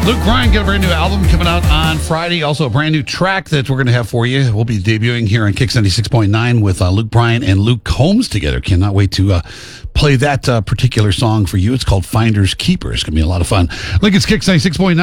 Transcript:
Luke Bryan got a brand new album coming out on Friday. Also, a brand new track that we're going to have for you. We'll be debuting here on Kicks 96.9 with Luke Bryan and Luke Combs together. Cannot wait to play that particular song for you. It's called Finders Keepers. It's going to be a lot of fun. Look, it's Kicks 96.9.